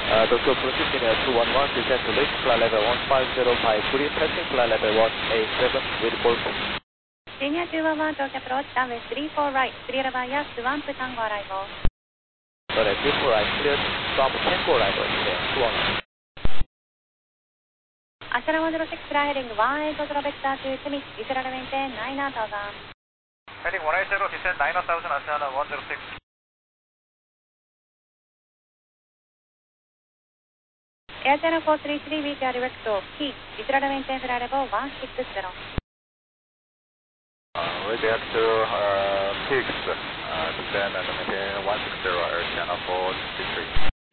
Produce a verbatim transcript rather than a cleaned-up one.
Uh, Tokyo proceed in two one one, descend to lift, flight level one five zero five, clear passing, flight level one eight seven with Volvo. Senior two one one, Tokyo approach, runway three four right, clear via Swamp Tango arrival. Alright, three four right, clear, Swamp Tango arrival, clear, two one one. Ashara one zero six, fly heading one eight zero vector to Tsumi, Israel maintain nine thousand. Heading one eight zero, descend nine thousand, Ashara one zero six. Air Channel four three three, we are direct to Key, Israel maintain flight level one six zero. Uh, we back to uh, Peaks, uh, descend and maintain one six zero, Air Channel four three three.